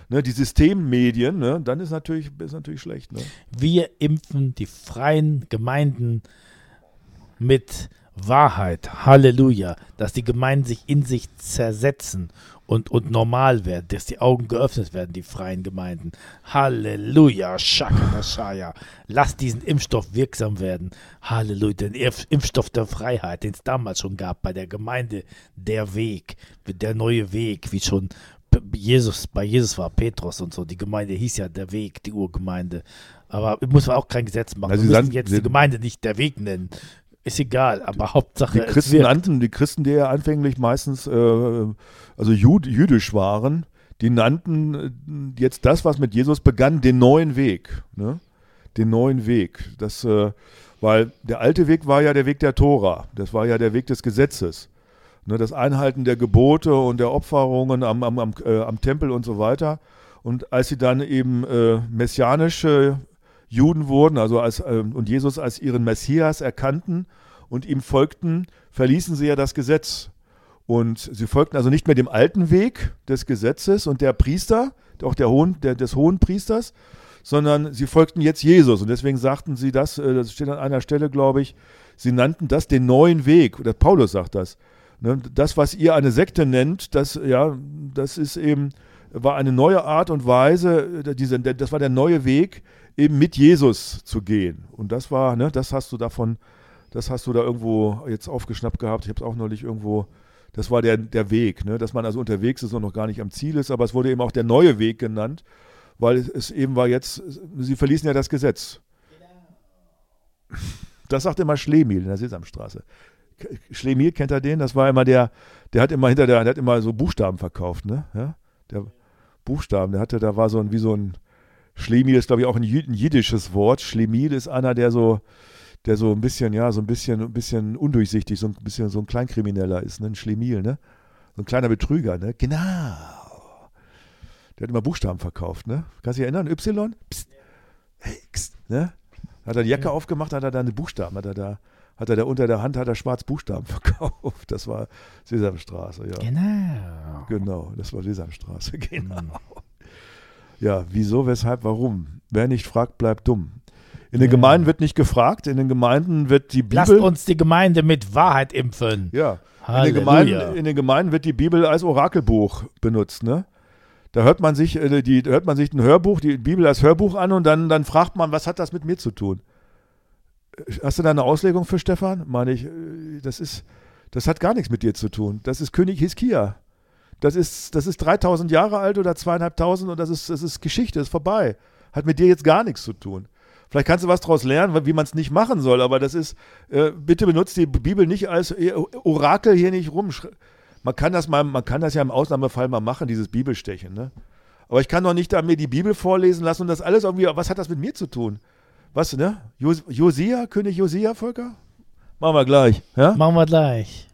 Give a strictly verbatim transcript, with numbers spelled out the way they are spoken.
ne, die Systemmedien, ne, dann ist natürlich, ist natürlich schlecht. Ne? Wir impfen die freien Gemeinden mit Wahrheit, Halleluja, dass die Gemeinden sich in sich zersetzen und, und normal werden, dass die Augen geöffnet werden, die freien Gemeinden. Halleluja, Shakana. Lass diesen Impfstoff wirksam werden. Halleluja, den Impfstoff der Freiheit, den es damals schon gab bei der Gemeinde, der Weg, der neue Weg, wie schon Jesus, bei Jesus war Petrus und so, die Gemeinde hieß ja der Weg, die Urgemeinde. Aber muss man auch kein Gesetz machen. Also wir müssen dann, jetzt die Gemeinde nicht der Weg nennen. Ist egal, aber Hauptsache die Christen nannten, die Christen, die ja anfänglich meistens äh, also Jud, jüdisch waren, die nannten jetzt das, was mit Jesus begann, den neuen Weg. Ne? Den neuen Weg. Das, äh, weil der alte Weg war ja der Weg der Tora. Das war ja der Weg des Gesetzes. Ne? Das Einhalten der Gebote und der Opferungen am, am, am, äh, am Tempel und so weiter. Und als sie dann eben äh, messianische Juden wurden, also als, äh, und Jesus als ihren Messias erkannten und ihm folgten, verließen sie ja das Gesetz. Und sie folgten also nicht mehr dem alten Weg des Gesetzes und der Priester, auch der Hohen, der, des hohen Priesters, sondern sie folgten jetzt Jesus. Und deswegen sagten sie das, äh, das steht an einer Stelle, glaube ich, sie nannten das den neuen Weg. Oder Paulus sagt das. Ne? Das, was ihr eine Sekte nennt, das, ja, das ist eben, war eine neue Art und Weise, diese, das war der neue Weg, eben mit Jesus zu gehen. Und das war, ne, das hast du davon, das hast du da irgendwo jetzt aufgeschnappt gehabt. Ich habe es auch neulich irgendwo, das war der, der Weg, ne, dass man also unterwegs ist und noch gar nicht am Ziel ist, aber es wurde eben auch der neue Weg genannt, weil es eben war jetzt, sie verließen ja das Gesetz. Das sagt immer Schlemihl in der Sesamstraße. Schlemihl, kennt er den? Das war immer der, der hat immer hinter der, der hat immer so Buchstaben verkauft, ne? Ja? Der Buchstaben, der hatte, da war so ein, wie so ein Schlemihl ist, glaube ich, auch ein, Jü- ein jiddisches Wort. Schlemihl ist einer, der so, der so ein bisschen, ja, so ein bisschen, ein bisschen undurchsichtig, so ein bisschen so ein Kleinkrimineller ist, ne? Ein Schlemihl, ne? So ein kleiner Betrüger, ne? Genau. Der hat immer Buchstaben verkauft, ne? Kannst du dich erinnern? Y? Psst. Hey, psst, ne? Hat er die Jacke aufgemacht, hat er da eine Buchstaben, hat er da, hat er da unter der Hand, hat er schwarz Buchstaben verkauft. Das war Sesamstraße, ja. Genau. Genau, das war Sesamstraße, genau. Ja, wieso, weshalb, warum? Wer nicht fragt, bleibt dumm. In den Ja. Gemeinden wird nicht gefragt, in den Gemeinden wird die Bibel... Lasst uns die Gemeinde mit Wahrheit impfen. Ja, in Halleluja. den, Gemeinden, in den Gemeinden wird die Bibel als Orakelbuch benutzt, ne? Da hört man sich, äh, die, hört man sich ein Hörbuch, die Bibel als Hörbuch an und dann, dann fragt man, was hat das mit mir zu tun? Hast du da eine Auslegung für Stefan? Meine ich, äh, das ist, das hat gar nichts mit dir zu tun. Das ist König Hiskia. Das ist, das ist dreitausend Jahre alt oder zweieinhalbtausend und das ist, das ist Geschichte, ist vorbei. Hat mit dir jetzt gar nichts zu tun. Vielleicht kannst du was daraus lernen, wie man es nicht machen soll, aber das ist, äh, bitte benutzt die Bibel nicht als Orakel hier nicht rum. Man kann das mal, man kann das ja im Ausnahmefall mal machen, dieses Bibelstechen, ne? Aber ich kann doch nicht da mir die Bibel vorlesen lassen und das alles irgendwie, was hat das mit mir zu tun? Was, ne? Jos- Josia, König Josia, Volker? Machen wir gleich, ja? Machen wir gleich.